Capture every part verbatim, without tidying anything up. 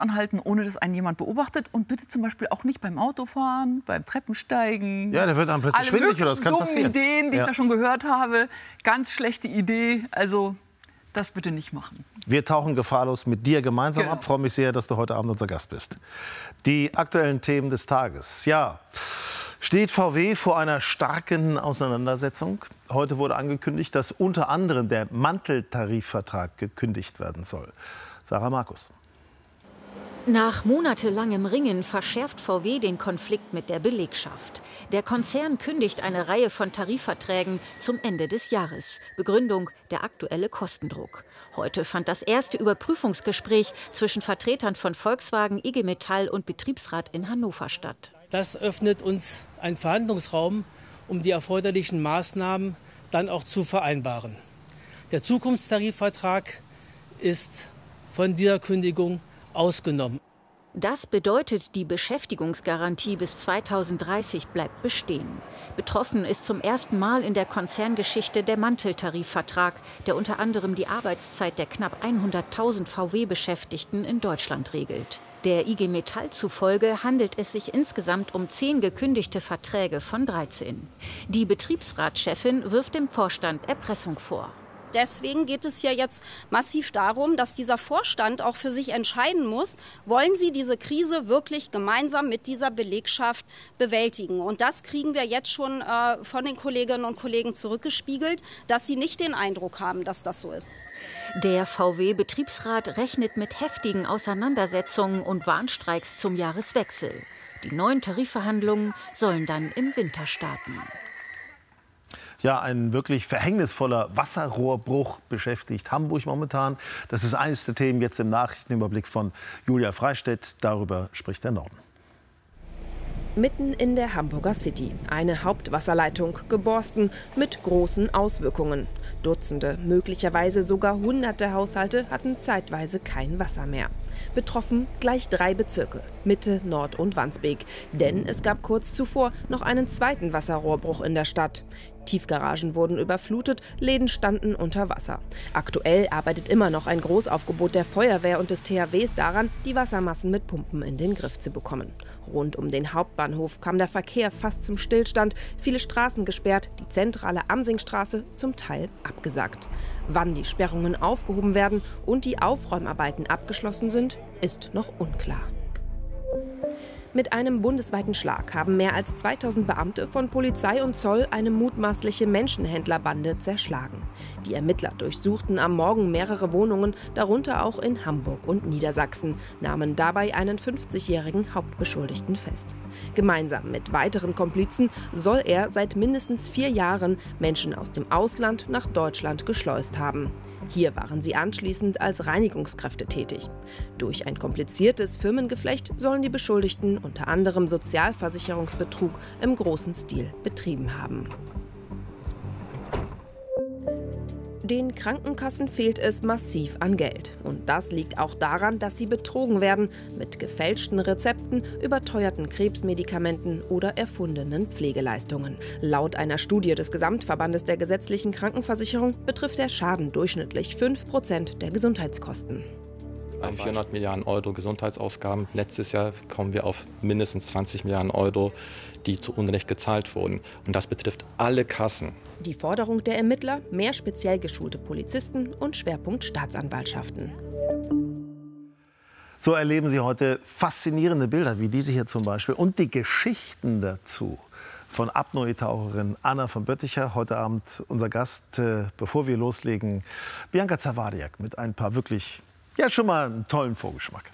anhalten, ohne dass einen jemand beobachtet. Und bitte zum Beispiel auch nicht beim Autofahren, beim Treppensteigen. Ja, der wird dann plötzlich schwindelig oder das kann passieren. Ideen, die ja. ich da schon gehört habe. Ganz schlechte Idee. Also das bitte nicht machen. Wir tauchen gefahrlos mit dir gemeinsam genau. ab. Ich freue mich sehr, dass du heute Abend unser Gast bist. Die aktuellen Themen des Tages. Ja, steht V W vor einer starken Auseinandersetzung? Heute wurde angekündigt, dass unter anderem der Manteltarifvertrag gekündigt werden soll. Sarah Markus. Nach monatelangem Ringen verschärft V W den Konflikt mit der Belegschaft. Der Konzern kündigt eine Reihe von Tarifverträgen zum Ende des Jahres. Begründung: der aktuelle Kostendruck. Heute fand das erste Überprüfungsgespräch zwischen Vertretern von Volkswagen, I G Metall und Betriebsrat in Hannover statt. Das öffnet uns einen Verhandlungsraum, um die erforderlichen Maßnahmen dann auch zu vereinbaren. Der Zukunftstarifvertrag ist von dieser Kündigung ausgenommen. Das bedeutet, die Beschäftigungsgarantie bis zweitausenddreißig bleibt bestehen. Betroffen ist zum ersten Mal in der Konzerngeschichte der Manteltarifvertrag, der unter anderem die Arbeitszeit der knapp hunderttausend V W-Beschäftigten in Deutschland regelt. Der I G Metall zufolge handelt es sich insgesamt um zehn gekündigte Verträge von dreizehn. Die Betriebsratschefin wirft dem Vorstand Erpressung vor. Deswegen geht es hier jetzt massiv darum, dass dieser Vorstand auch für sich entscheiden muss, wollen sie diese Krise wirklich gemeinsam mit dieser Belegschaft bewältigen. Und das kriegen wir jetzt schon äh, von den Kolleginnen und Kollegen zurückgespiegelt, dass sie nicht den Eindruck haben, dass das so ist. Der V W-Betriebsrat rechnet mit heftigen Auseinandersetzungen und Warnstreiks zum Jahreswechsel. Die neuen Tarifverhandlungen sollen dann im Winter starten. Ja, ein wirklich verhängnisvoller Wasserrohrbruch beschäftigt Hamburg momentan. Das ist eines der Themen jetzt im Nachrichtenüberblick von Julia Freistedt. Darüber spricht der Norden. Mitten in der Hamburger City. Eine Hauptwasserleitung geborsten mit großen Auswirkungen. Dutzende, möglicherweise sogar hunderte Haushalte hatten zeitweise kein Wasser mehr. Betroffen gleich drei Bezirke, Mitte, Nord und Wandsbek. Denn es gab kurz zuvor noch einen zweiten Wasserrohrbruch in der Stadt. Tiefgaragen wurden überflutet, Läden standen unter Wasser. Aktuell arbeitet immer noch ein Großaufgebot der Feuerwehr und des T H Ws daran, die Wassermassen mit Pumpen in den Griff zu bekommen. Rund um den Hauptbahnhof kam der Verkehr fast zum Stillstand, viele Straßen gesperrt, die zentrale Amsingstraße zum Teil abgesagt. Wann die Sperrungen aufgehoben werden und die Aufräumarbeiten abgeschlossen sind, ist noch unklar. Mit einem bundesweiten Schlag haben mehr als zweitausend Beamte von Polizei und Zoll eine mutmaßliche Menschenhändlerbande zerschlagen. Die Ermittler durchsuchten am Morgen mehrere Wohnungen, darunter auch in Hamburg und Niedersachsen, nahmen dabei einen fünfzigjährigen Hauptbeschuldigten fest. Gemeinsam mit weiteren Komplizen soll er seit mindestens vier Jahren Menschen aus dem Ausland nach Deutschland geschleust haben. Hier waren sie anschließend als Reinigungskräfte tätig. Durch ein kompliziertes Firmengeflecht sollen die Beschuldigten unter anderem Sozialversicherungsbetrug im großen Stil betrieben haben. Den Krankenkassen fehlt es massiv an Geld. Und das liegt auch daran, dass sie betrogen werden mit gefälschten Rezepten, überteuerten Krebsmedikamenten oder erfundenen Pflegeleistungen. Laut einer Studie des Gesamtverbandes der gesetzlichen Krankenversicherung betrifft der Schaden durchschnittlich fünf Prozent der Gesundheitskosten. Bei vierhundert Milliarden Euro Gesundheitsausgaben. Letztes Jahr kommen wir auf mindestens zwanzig Milliarden Euro, die zu Unrecht gezahlt wurden. Und das betrifft alle Kassen. Die Forderung der Ermittler: mehr speziell geschulte Polizisten und Schwerpunkt Staatsanwaltschaften. So erleben Sie heute faszinierende Bilder, wie diese hier zum Beispiel, und die Geschichten dazu von Apnoe-Taucherin Anna von Bötticher. Heute Abend unser Gast, äh, bevor wir loslegen, Bianca Zawadiak mit ein paar wirklich, ja, schon mal einen tollen Vorgeschmack.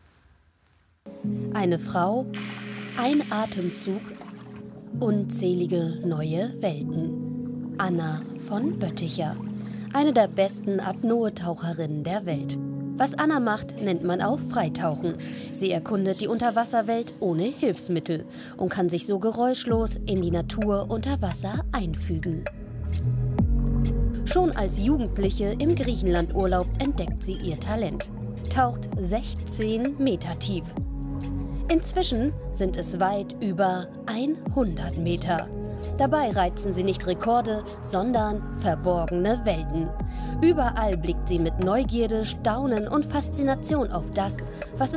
Eine Frau, ein Atemzug, unzählige neue Welten. Anna von Bötticher, eine der besten Apnoe-Taucherinnen der Welt. Was Anna macht, nennt man auch Freitauchen. Sie erkundet die Unterwasserwelt ohne Hilfsmittel und kann sich so geräuschlos in die Natur unter Wasser einfügen. Schon als Jugendliche im Griechenlandurlaub entdeckt sie ihr Talent. Taucht sechzehn Meter tief. Inzwischen sind es weit über hundert Meter. Dabei reizen sie nicht Rekorde, sondern verborgene Welten. Überall blickt sie mit Neugierde, Staunen und Faszination auf das, was